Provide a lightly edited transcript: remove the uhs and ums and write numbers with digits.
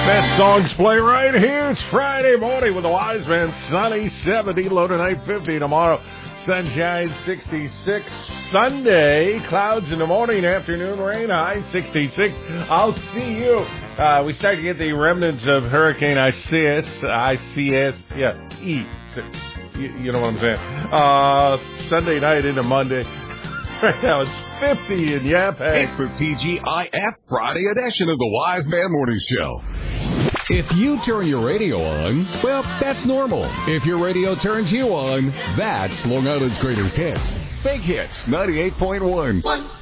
Best songs play right here. It's Friday morning with the Wise Man. Sunny 70, low tonight 50. Tomorrow, sunshine 66. Sunday, clouds in the morning, afternoon rain, high 66. I'll see you. We start to get the remnants of Hurricane ICS. You know what I'm saying. Sunday night into Monday. Right now it's 50 in Yaphank. It's the TGIF Friday edition of the Wise Man Morning Show. If you turn your radio on, well, that's normal. If your radio turns you on, that's Long Island's greatest hits. Big Hits 98.1.